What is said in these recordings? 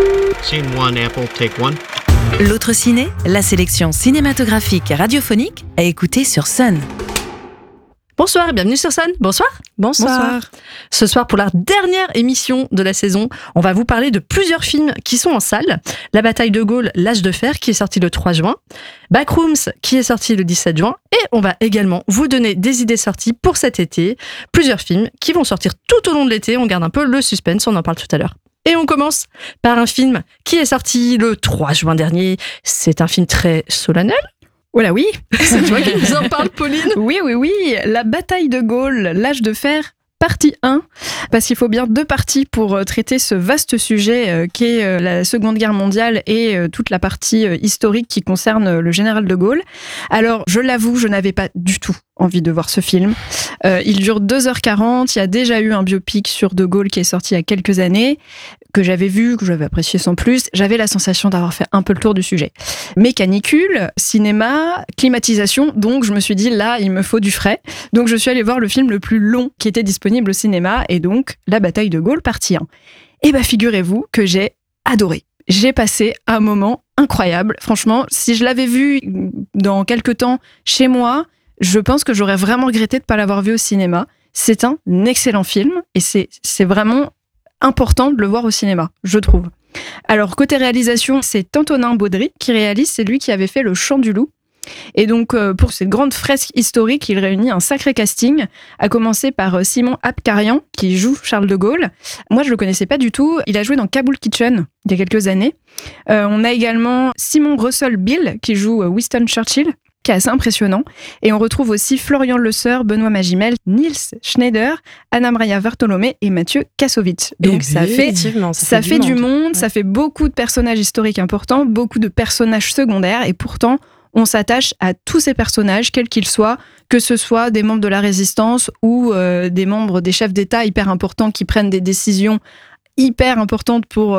Scene 1, Apple, take 1. L'autre ciné, la sélection cinématographique et radiophonique à écouter sur Sun. Bonsoir et bienvenue sur Sun. Bonsoir. Bonsoir. Ce soir, pour la dernière émission de la saison, on va vous parler de plusieurs films qui sont en salle. La bataille de Gaulle, l'âge de fer, qui est sorti le 3 juin. Backrooms, qui est sorti le 17 juin. Et on va également vous donner des idées sorties pour cet été. Plusieurs films qui vont sortir tout au long de l'été. On garde un peu le suspense, on en parle tout à l'heure. Et on commence par un film qui est sorti le 3 juin dernier. C'est un film très solennel. Voilà, oui. C'est toi qui nous en parles, Pauline. Oui. La bataille de Gaulle, l'âge de fer, partie 1. Parce qu'il faut bien 2 parties pour traiter ce vaste sujet qu'est la Seconde Guerre mondiale et toute la partie historique qui concerne le général de Gaulle. Alors, je l'avoue, je n'avais pas du tout envie de voir ce film. Il dure 2h40. Il y a déjà eu un biopic sur de Gaulle qui est sorti il y a quelques années, que j'avais vu, que j'avais apprécié sans plus. J'avais la sensation d'avoir fait un peu le tour du sujet. Mais canicule, cinéma, climatisation, donc je me suis dit là, il me faut du frais. Donc je suis allée voir le film le plus long qui était disponible au cinéma, et donc La bataille de Gaulle, partie 1. Et bah figurez-vous que j'ai adoré. J'ai passé un moment incroyable. Franchement, si je l'avais vu dans quelques temps chez moi, je pense que j'aurais vraiment regretté de ne pas l'avoir vu au cinéma. C'est un excellent film, et c'est vraiment important de le voir au cinéma, je trouve. Alors, côté réalisation, c'est Antonin Baudry qui réalise, c'est lui qui avait fait Le Chant du Loup. Et donc, pour cette grande fresque historique, il réunit un sacré casting, à commencer par Simon Abkarian, qui joue Charles de Gaulle. Moi, je le connaissais pas du tout. Il a joué dans Kabul Kitchen, il y a quelques années. On a également Simon Russell Bill, qui joue Winston Churchill, qui est assez impressionnant. Et on retrouve aussi Florian Lesueur, Benoît Magimel, Niels Schneider, Anna-Maria Vartolomé et Mathieu Kassovitz. Donc ça fait du monde, ça fait beaucoup de personnages historiques importants, beaucoup de personnages secondaires, et pourtant on s'attache à tous ces personnages, quels qu'ils soient, que ce soit des membres de la résistance ou des membres des chefs d'État hyper importants qui prennent des décisions hyper importantes pour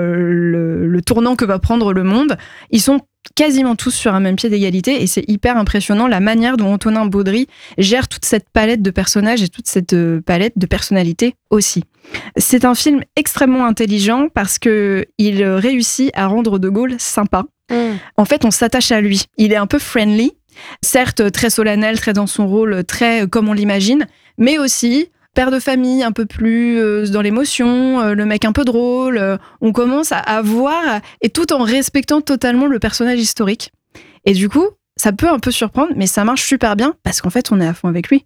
le tournant que va prendre le monde. Ils sont quasiment tous sur un même pied d'égalité, et c'est hyper impressionnant la manière dont Antonin Baudry gère toute cette palette de personnages et toute cette palette de personnalités aussi. C'est un film extrêmement intelligent parce que il réussit à rendre de Gaulle sympa. En fait, on s'attache à lui. Il est un peu friendly, certes très solennel, très dans son rôle, très comme on l'imagine, mais aussi père de famille, un peu plus dans l'émotion, le mec un peu drôle. On commence à voir, et tout en respectant totalement le personnage historique. Et du coup, ça peut un peu surprendre, mais ça marche super bien, parce qu'en fait, on est à fond avec lui.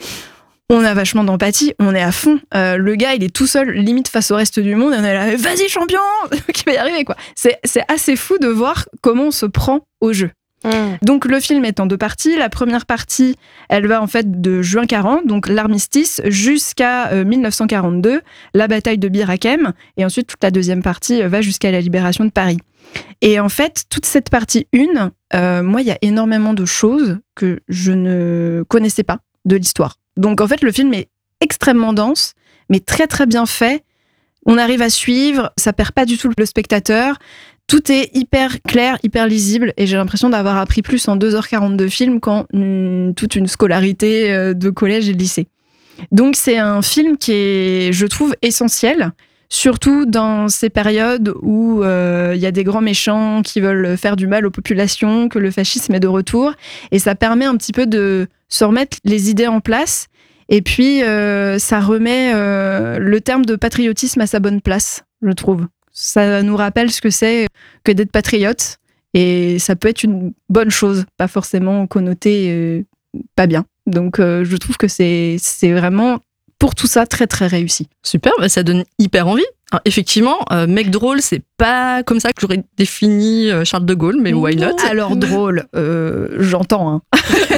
On a vachement d'empathie, on est à fond. Le gars, il est tout seul, limite face au reste du monde, et on est là, vas-y champion, qui va y arriver, quoi. C'est assez fou de voir comment on se prend au jeu. Donc le film est en 2 parties. La première partie, elle va en fait de juin 40, donc l'armistice, jusqu'à 1942, la bataille de Bir Hakeim, et ensuite toute la deuxième partie va jusqu'à la libération de Paris. Et en fait, toute cette partie 1, moi, il y a énormément de choses que je ne connaissais pas de l'histoire. Donc en fait, le film est extrêmement dense, mais très très bien fait. On arrive à suivre, ça perd pas du tout le spectateur. Tout est hyper clair, hyper lisible, et j'ai l'impression d'avoir appris plus en 2h40 de film qu'en toute une scolarité de collège et de lycée. Donc c'est un film qui est, je trouve, essentiel, surtout dans ces périodes où il y a des grands méchants qui veulent faire du mal aux populations, que le fascisme est de retour, et ça permet un petit peu de se remettre les idées en place, et puis ça remet le terme de patriotisme à sa bonne place, je trouve. Ça nous rappelle ce que c'est que d'être patriote, et ça peut être une bonne chose, pas forcément connoté pas bien. Donc je trouve que c'est vraiment, pour tout ça, très très réussi. Super, bah ça donne hyper envie. Alors, effectivement, mec drôle, c'est pas comme ça que j'aurais défini Charles de Gaulle, mais why not? Alors drôle, j'entends. Hein.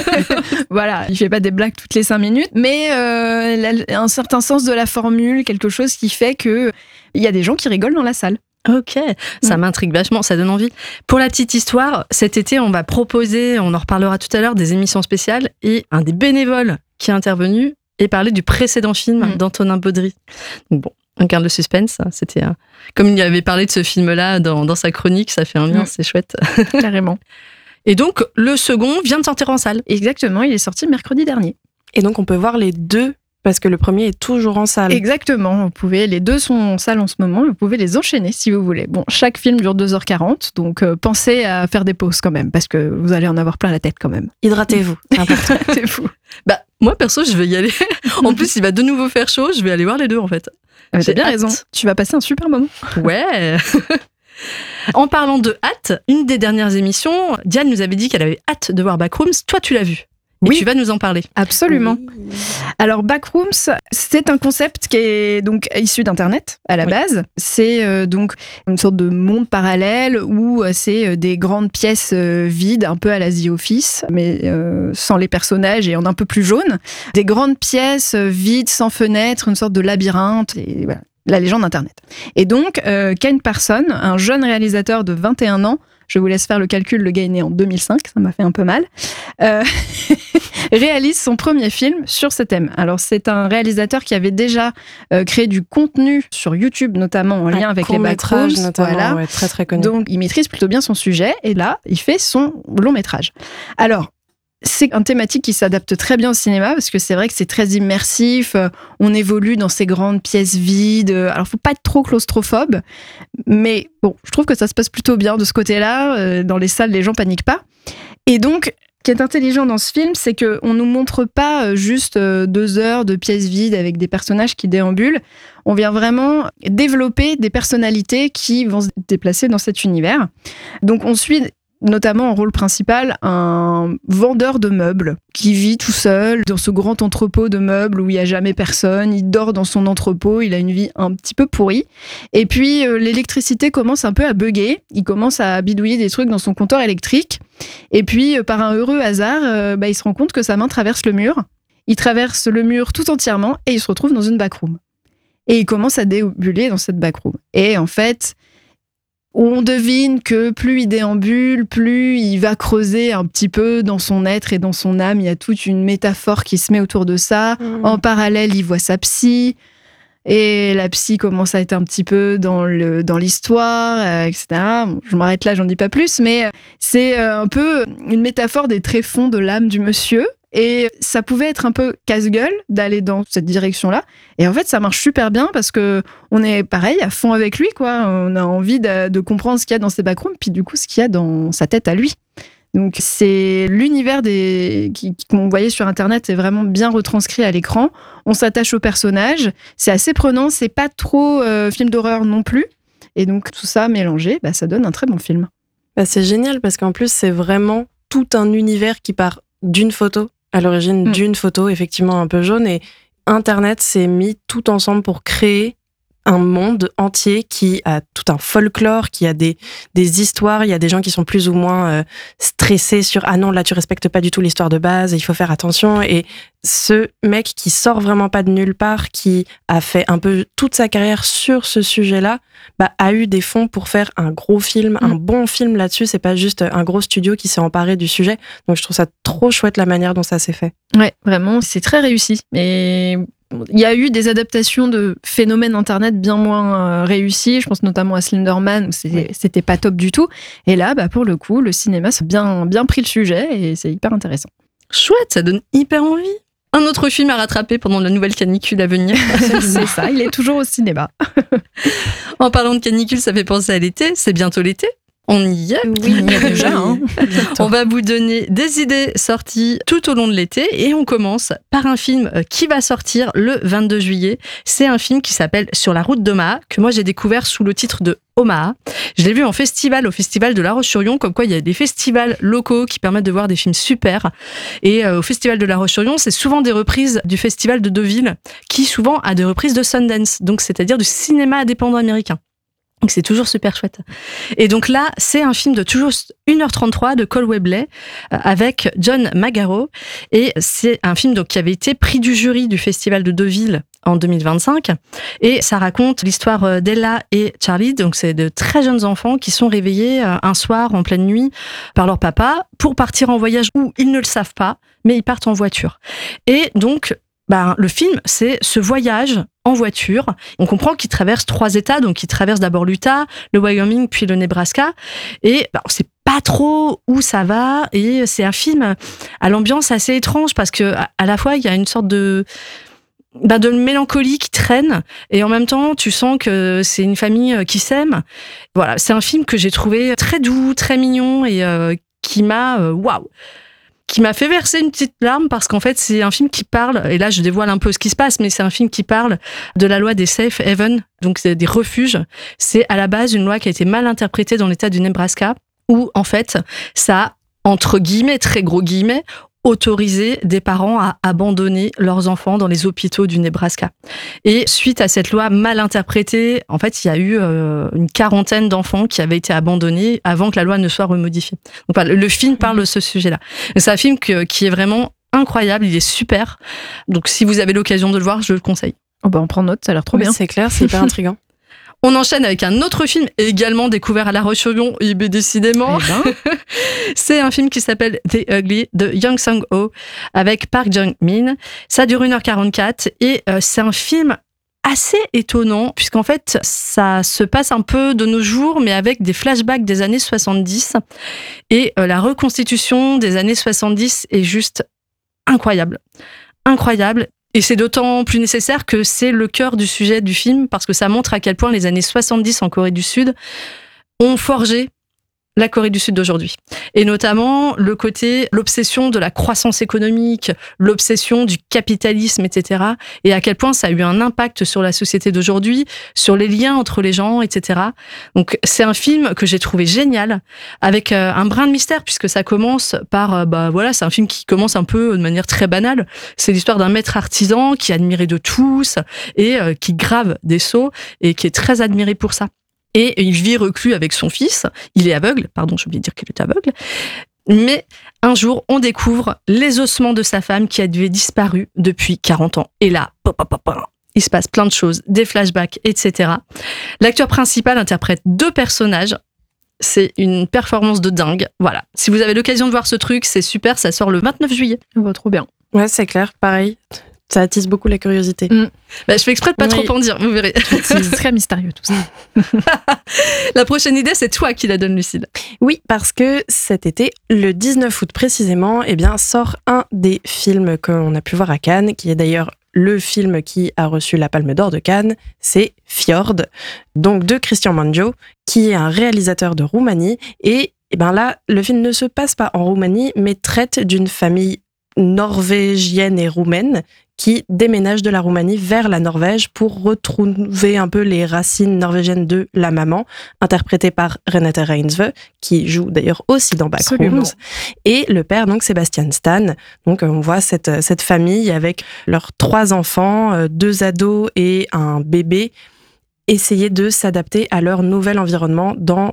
Voilà, il fait pas des blagues toutes les 5 minutes, mais il a un certain sens de la formule, quelque chose qui fait que il y a des gens qui rigolent dans la salle. Ok, ça m'intrigue vachement, ça donne envie. Pour la petite histoire, cet été, on va proposer, on en reparlera tout à l'heure, des émissions spéciales, et un des bénévoles qui est intervenu et parler du précédent film d'Antonin Baudry. Donc bon, on garde le suspense. C'était comme il avait parlé de ce film-là dans sa chronique, ça fait un lien, c'est chouette. Carrément. Et donc, le second vient de sortir en salle. Exactement, il est sorti mercredi dernier. Et donc, on peut voir les 2 parce que le premier est toujours en salle. Exactement, les deux sont en salle en ce moment, vous pouvez les enchaîner si vous voulez. Bon, chaque film dure 2h40, donc pensez à faire des pauses quand même, parce que vous allez en avoir plein la tête quand même. Hydratez-vous, c'est important. Hydratez-vous. Bah, moi, perso, je vais y aller. En plus, il va de nouveau faire chaud, je vais aller voir les deux, en fait. T'as bien raison, tu vas passer un super moment. Ouais. En parlant de hâte, une des dernières émissions, Diane nous avait dit qu'elle avait hâte de voir Backrooms. Toi, tu l'as vu. Et tu vas nous en parler. Absolument. Oui. Alors, Backrooms, c'est un concept qui est donc issu d'Internet à la base. C'est donc une sorte de monde parallèle où c'est des grandes pièces vides, un peu à la The Office, mais sans les personnages et en un peu plus jaune. Des grandes pièces vides, sans fenêtres, une sorte de labyrinthe. Et voilà, la légende d'Internet. Et donc, Ken Parson, un jeune réalisateur de 21 ans, je vous laisse faire le calcul, le gars est né en 2005, ça m'a fait un peu mal, réalise son premier film sur ce thème. Alors, c'est un réalisateur qui avait déjà créé du contenu sur YouTube, notamment en lien avec les Backrooms. Voilà. Ouais, très très connu. Donc, il maîtrise plutôt bien son sujet, et là, il fait son long métrage. Alors, c'est une thématique qui s'adapte très bien au cinéma parce que c'est vrai que c'est très immersif. On évolue dans ces grandes pièces vides. Alors, faut pas être trop claustrophobe, mais bon, je trouve que ça se passe plutôt bien de ce côté-là. Dans les salles, les gens paniquent pas. Et donc, ce qui est intelligent dans ce film, c'est qu'on nous montre pas juste 2 heures de pièces vides avec des personnages qui déambulent. On vient vraiment développer des personnalités qui vont se déplacer dans cet univers. Donc, on suit notamment en rôle principal un vendeur de meubles qui vit tout seul dans ce grand entrepôt de meubles où il n'y a jamais personne. Il dort dans son entrepôt, il a une vie un petit peu pourrie. Et puis l'électricité commence un peu à bugger, il commence à bidouiller des trucs dans son compteur électrique. Et puis par un heureux hasard, il se rend compte que sa main traverse le mur. Il traverse le mur tout entièrement et il se retrouve dans une backroom. Et il commence à déambuler dans cette backroom. Et en fait, on devine que plus il déambule, plus il va creuser un petit peu dans son être et dans son âme. Il y a toute une métaphore qui se met autour de ça. En parallèle, il voit sa psy. Et la psy commence à être un petit peu dans l'histoire, etc. Bon, je m'arrête là, j'en dis pas plus. Mais c'est un peu une métaphore des tréfonds de l'âme du monsieur. Et ça pouvait être un peu casse-gueule d'aller dans cette direction-là. Et en fait, ça marche super bien parce que on est pareil, à fond avec lui, quoi. On a envie de comprendre ce qu'il y a dans ses backrooms, puis du coup, ce qu'il y a dans sa tête à lui. Donc, c'est l'univers qu'on voyait sur Internet est vraiment bien retranscrit à l'écran. On s'attache aux personnages. C'est assez prenant. C'est pas trop film d'horreur non plus. Et donc, tout ça mélangé, ça donne un très bon film. C'est génial parce qu'en plus, c'est vraiment tout un univers qui part d'une photo. À l'origine d'une photo, effectivement un peu jaune, et Internet s'est mis tout ensemble pour créer un monde entier qui a tout un folklore, qui a des histoires. Il y a des gens qui sont plus ou moins stressés sur « Ah non, là, tu respectes pas du tout l'histoire de base, il faut faire attention ». Et ce mec qui sort vraiment pas de nulle part, qui a fait un peu toute sa carrière sur ce sujet-là, a eu des fonds pour faire un gros film, un bon film là-dessus. C'est pas juste un gros studio qui s'est emparé du sujet. Donc, je trouve ça trop chouette la manière dont ça s'est fait. Ouais, vraiment, c'est très réussi. Et il y a eu des adaptations de phénomènes Internet bien moins réussis. Je pense notamment à Slenderman, où c'était pas top du tout. Et là, pour le coup, le cinéma s'est bien pris le sujet et c'est hyper intéressant. Chouette, ça donne hyper envie. Un autre film à rattraper pendant la nouvelle canicule à venir. C'est ça, il est toujours au cinéma. En parlant de canicule, ça fait penser à l'été. C'est bientôt l'été. On y est. Oui, on y est déjà. On va vous donner des idées sorties tout au long de l'été et on commence par un film qui va sortir le 22 juillet. C'est un film qui s'appelle Sur la route d'Omaha, que moi j'ai découvert sous le titre de Omaha. Je l'ai vu en festival, au festival de La Roche-sur-Yon, comme quoi il y a des festivals locaux qui permettent de voir des films super. Et au festival de La Roche-sur-Yon, c'est souvent des reprises du festival de Deauville, qui souvent a des reprises de Sundance, donc c'est-à-dire du cinéma indépendant américain. Donc c'est toujours super chouette. Et donc là, c'est un film de toujours 1h33 de Cole Webley avec John Magaro. Et c'est un film donc, qui avait été prix du jury du Festival de Deauville en 2025. Et ça raconte l'histoire d'Ella et Charlie. Donc c'est de très jeunes enfants qui sont réveillés un soir en pleine nuit par leur papa pour partir en voyage où ils ne le savent pas, mais ils partent en voiture. Et donc, le film, c'est ce voyage en voiture. On comprend qu'il traverse 3 États, donc il traverse d'abord l'Utah, le Wyoming, puis le Nebraska. Et on sait pas trop où ça va. Et c'est un film à l'ambiance assez étrange parce que à la fois il y a une sorte de de mélancolie qui traîne, et en même temps tu sens que c'est une famille qui s'aime. Voilà, c'est un film que j'ai trouvé très doux, très mignon, et qui m'a qui m'a fait verser une petite larme, parce qu'en fait c'est un film qui parle, et là je dévoile un peu ce qui se passe, mais c'est un film qui parle de la loi des safe haven, donc c'est des refuges. C'est à la base une loi qui a été mal interprétée dans l'état du Nebraska, où en fait ça a, entre guillemets, très gros guillemets, autoriser des parents à abandonner leurs enfants dans les hôpitaux du Nebraska. Et suite à cette loi mal interprétée, en fait, il y a eu une 40aine d'enfants qui avaient été abandonnés avant que la loi ne soit remodifiée. Donc voilà, le film parle de ce sujet-là. Et c'est un film qui est vraiment incroyable, il est super. Donc si vous avez l'occasion de le voir, je le conseille. Oh on prend note, ça a l'air trop bien. C'est clair, c'est hyper intriguant. On enchaîne avec un autre film également découvert à La Roche-sur-Yon, décidément. C'est un film qui s'appelle The Ugly de Young Sang-ho avec Park Jung-min. Ça dure 1h44 et c'est un film assez étonnant puisqu'en fait ça se passe un peu de nos jours mais avec des flashbacks des années 70 et la reconstitution des années 70 est juste incroyable. Et c'est d'autant plus nécessaire que c'est le cœur du sujet du film, parce que ça montre à quel point les années 70 en Corée du Sud ont forgé la Corée du Sud d'aujourd'hui. Et notamment l'obsession de la croissance économique, l'obsession du capitalisme, etc. Et à quel point ça a eu un impact sur la société d'aujourd'hui, sur les liens entre les gens, etc. Donc c'est un film que j'ai trouvé génial, avec un brin de mystère, puisque ça commence par, c'est un film qui commence un peu de manière très banale. C'est l'histoire d'un maître artisan qui est admiré de tous et qui grave des sceaux et qui est très admiré pour ça. Et il vit reclus avec son fils. Il est aveugle, j'ai oublié de dire qu'il est aveugle. Mais un jour, on découvre les ossements de sa femme qui avait disparu depuis 40 ans. Et là, il se passe plein de choses, des flashbacks, etc. L'acteur principal interprète 2 personnages. C'est une performance de dingue. Voilà. Si vous avez l'occasion de voir ce truc, c'est super. Ça sort le 29 juillet. Trop bien. Ouais, c'est clair. Pareil. Ça attise beaucoup la curiosité. Je fais exprès de pas trop en dire, vous verrez. C'est très mystérieux tout ça. La prochaine idée, c'est toi qui la donne, Lucille. Oui, parce que cet été, le 19 août précisément, sort un des films qu'on a pu voir à Cannes, qui est d'ailleurs le film qui a reçu la Palme d'Or de Cannes, c'est Fjord, donc de Christian Manjo, qui est un réalisateur de Roumanie. Et là, le film ne se passe pas en Roumanie, mais traite d'une famille norvégienne et roumaine qui déménage de la Roumanie vers la Norvège pour retrouver un peu les racines norvégiennes de la maman, interprétée par Renate Reinsve, qui joue d'ailleurs aussi dans Backrooms. Et le père, donc Sebastian Stan. Donc on voit cette famille avec leurs 3 enfants, 2 ados et un bébé, essayer de s'adapter à leur nouvel environnement dans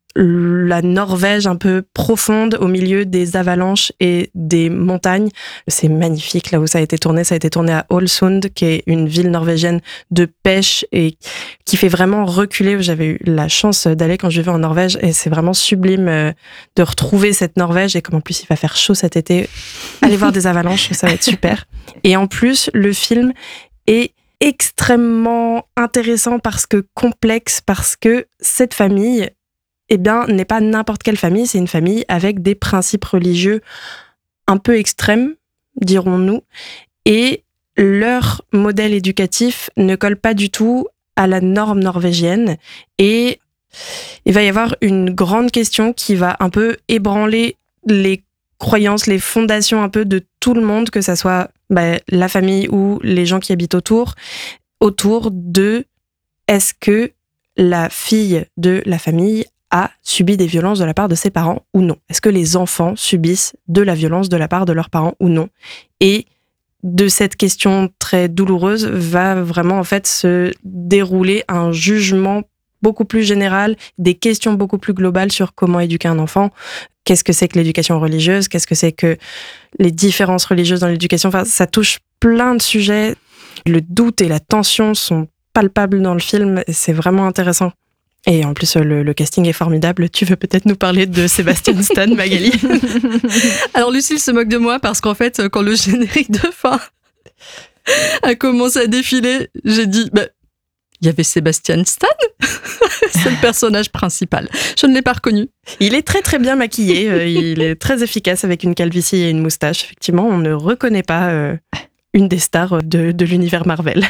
la Norvège un peu profonde au milieu des avalanches et des montagnes. C'est magnifique là où ça a été tourné. Ça a été tourné à Ålesund, qui est une ville norvégienne de pêche et qui fait vraiment reculer. J'avais eu la chance d'aller quand je vivais en Norvège et c'est vraiment sublime de retrouver cette Norvège. Et comme en plus il va faire chaud cet été, allez voir des avalanches, ça va être super. Et en plus, le film est extrêmement intéressant parce que complexe, parce que cette famille n'est pas n'importe quelle famille, c'est une famille avec des principes religieux un peu extrêmes, dirons-nous, et leur modèle éducatif ne colle pas du tout à la norme norvégienne. Et il va y avoir une grande question qui va un peu ébranler les croyances, les fondations un peu de tout le monde, que ça soit la famille ou les gens qui habitent autour de est-ce que la fille de la famille a subi des violences de la part de ses parents ou non? Est-ce que les enfants subissent de la violence de la part de leurs parents ou non? Et de cette question très douloureuse va vraiment en fait se dérouler un jugement beaucoup plus général, des questions beaucoup plus globales sur comment éduquer un enfant. Qu'est-ce que c'est que l'éducation religieuse? Qu'est-ce que c'est que les différences religieuses dans l'éducation? Enfin, ça touche plein de sujets. Le doute et la tension sont palpables dans le film et c'est vraiment intéressant. Et en plus, le casting est formidable. Tu veux peut-être nous parler de Sebastian Stan, Magali? Alors, Lucille se moque de moi parce qu'en fait, quand le générique de fin a commencé à défiler, j'ai dit, il y avait Sebastian Stan. C'est le personnage principal. Je ne l'ai pas reconnu. Il est très très bien maquillé. Il est très efficace avec une calvitie et une moustache. Effectivement, on ne reconnaît pas une des stars de l'univers Marvel.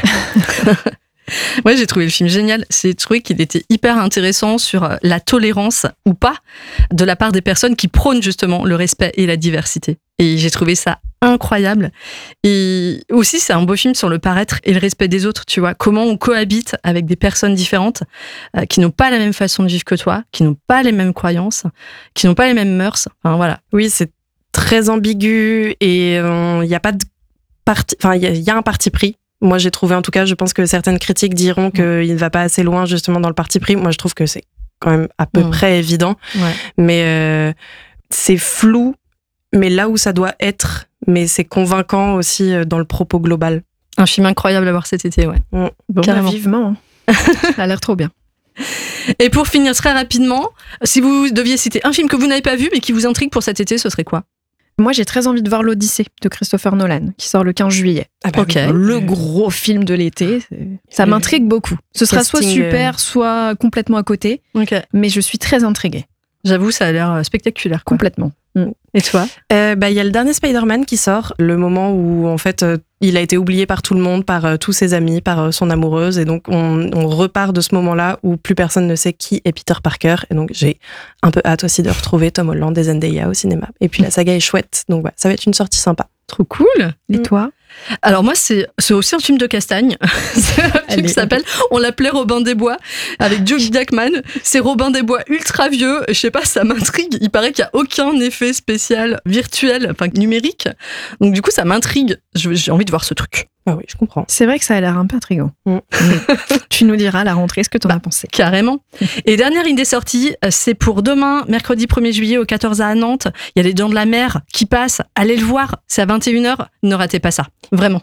Ouais, j'ai trouvé le film génial. J'ai trouvé qu'il était hyper intéressant sur la tolérance ou pas de la part des personnes qui prônent justement le respect et la diversité. Et j'ai trouvé ça incroyable. Et aussi, c'est un beau film sur le paraître et le respect des autres, tu vois. Comment on cohabite avec des personnes différentes qui n'ont pas la même façon de vivre que toi, qui n'ont pas les mêmes croyances, qui n'ont pas les mêmes mœurs. Enfin, voilà. Oui, c'est très ambigu et il y a pas de parti... Enfin, il y a un parti pris. Moi, j'ai trouvé, en tout cas, je pense que certaines critiques diront qu'il ne va pas assez loin, justement, dans le parti pris. Moi, je trouve que c'est quand même à peu près évident. Ouais. Mais c'est flou, mais là où ça doit être. Mais c'est convaincant aussi dans le propos global. Un film incroyable à voir cet été, ouais. Bon, Carrément. vivement. Ça a l'air trop bien. Et pour finir très rapidement, si vous deviez citer un film que vous n'avez pas vu, mais qui vous intrigue pour cet été, ce serait quoi ? Moi, j'ai très envie de voir l'Odyssée de Christopher Nolan, qui sort le 15 juillet. Ah bah Ok. oui. Le gros film de l'été. Ça m'intrigue beaucoup. Ce sera soit casting, super, soit complètement à côté. Ok. Mais je suis très intriguée. J'avoue, ça a l'air spectaculaire, quoi. Complètement. Et toi ? Il y a le dernier Spider-Man qui sort, le moment où en fait il a été oublié par tout le monde, par tous ses amis, par son amoureuse, et donc on repart de ce moment-là où plus personne ne sait qui est Peter Parker, et donc j'ai un peu hâte aussi de retrouver Tom Holland et Zendaya au cinéma. Et puis la saga est chouette, donc voilà, ça va être une sortie sympa. Trop cool. Et toi ? Alors moi, c'est aussi un film de castagne. C'est un film Allez. qui s'appelle, on l'appelait Robin des Bois, avec Hugh Jackman. C'est Robin des Bois ultra vieux. Je sais pas, ça m'intrigue. Il paraît qu'il y a aucun effet spécial virtuel, enfin numérique. Donc du coup, ça m'intrigue. J'ai envie de voir ce truc. Ah oui, je comprends. C'est vrai que ça a l'air un peu intriguant. Tu nous diras à la rentrée ce que tu en as pensé. Carrément. Et dernière idée sortie, c'est pour demain, mercredi 1er juillet au 14 à Nantes. Il y a Les Dents de la Mer qui passent. Allez le voir, c'est à 21h. Ne ratez pas ça. Vraiment.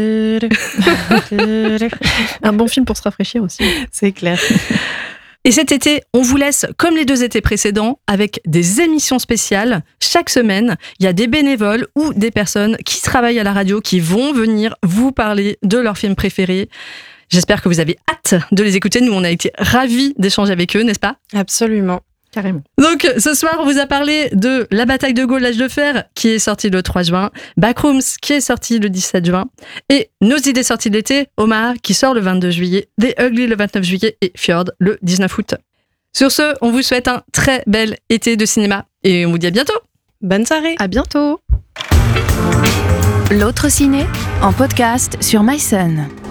Un bon film pour se rafraîchir aussi. C'est clair. Et cet été, on vous laisse, comme les 2 étés précédents, avec des émissions spéciales. Chaque semaine, il y a des bénévoles ou des personnes qui travaillent à la radio qui vont venir vous parler de leurs films préférés. J'espère que vous avez hâte de les écouter. Nous, on a été ravis d'échanger avec eux, n'est-ce pas ? Absolument. Carrément. Donc, ce soir, on vous a parlé de La bataille de Gaulle, l'âge de fer, qui est sorti le 3 juin, Backrooms, qui est sorti le 17 juin, et nos idées sorties de l'été, Omaha, qui sort le 22 juillet, The Ugly le 29 juillet, et Fjord le 19 août. Sur ce, on vous souhaite un très bel été de cinéma, et on vous dit à bientôt. Bonne soirée. À bientôt. L'autre ciné en podcast sur MySun.